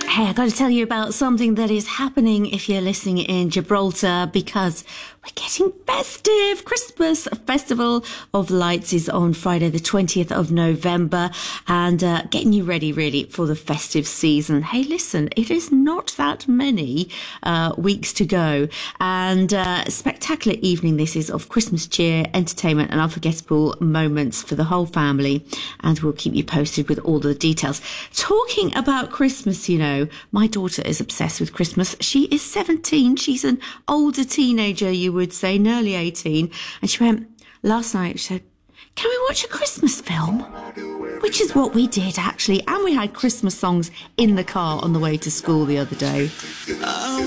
Hey, I got to tell you about something that is happening if you're listening in Gibraltar, because we're getting festive. Christmas Festival of Lights is on Friday the 20th of November, and getting you ready really for the festive season. Hey, listen, it is not that many weeks to go, and a spectacular evening this is of Christmas cheer, entertainment and unforgettable moments for the whole family, and we'll keep you posted with all the details. Talking about Christmas, you know, my daughter is obsessed with Christmas. She is 17. She's an older teenager, you would say, nearly 18. And she went, last night, she said, can we watch a Christmas film? Which is what we did, actually. And we had Christmas songs in the car on the way to school the other day.